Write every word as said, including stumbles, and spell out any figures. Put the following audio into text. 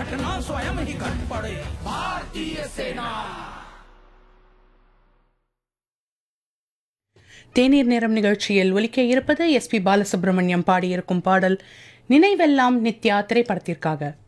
डटना स्वयं ही घट पड़े भारतीय सेना. தேநீர் நேரம் நிகழ்ச்சியில் ஒலிக்க இருப்பது எஸ் பி பாலசுப்ரமணியம் பாடியிருக்கும் பாடல் நினைவெல்லாம் நித்யா திரைப்படத்திற்காக.